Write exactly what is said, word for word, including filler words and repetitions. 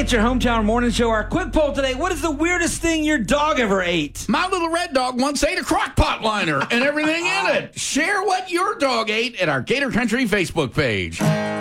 it's your hometown morning show. Our quick poll today: what is the weirdest thing your dog ever ate? My little red dog once ate a crock pot liner and everything in it. Share what your dog ate at our Gator Country Facebook page.